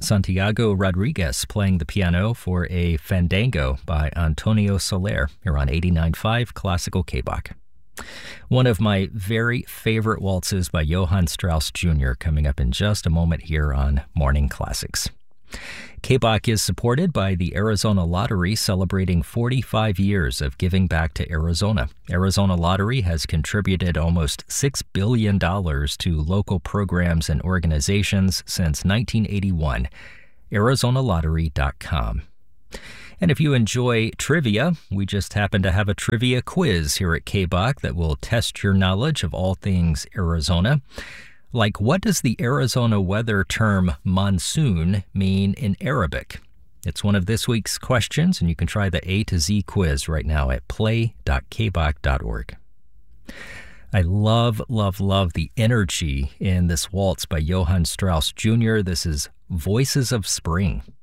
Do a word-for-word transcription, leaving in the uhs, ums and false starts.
Santiago Rodriguez playing the piano for a Fandango by Antonio Soler here on eighty-nine point five Classical K-Bach. One of my very favorite waltzes by Johann Strauss Junior coming up in just a moment here on Morning Classics. K-Bach is supported by the Arizona Lottery, celebrating forty-five years of giving back to Arizona. Arizona Lottery has contributed almost six billion dollars to local programs and organizations since nineteen eighty-one. Arizona Lottery dot com. And if you enjoy trivia, we just happen to have a trivia quiz here at K-Bach that will test your knowledge of all things Arizona. Like, what does the Arizona weather term monsoon mean in Arabic? It's one of this week's questions, and you can try the A to Z quiz right now at play dot k bach dot org. I love, love, love the energy in this waltz by Johann Strauss Junior This is Voices of Spring.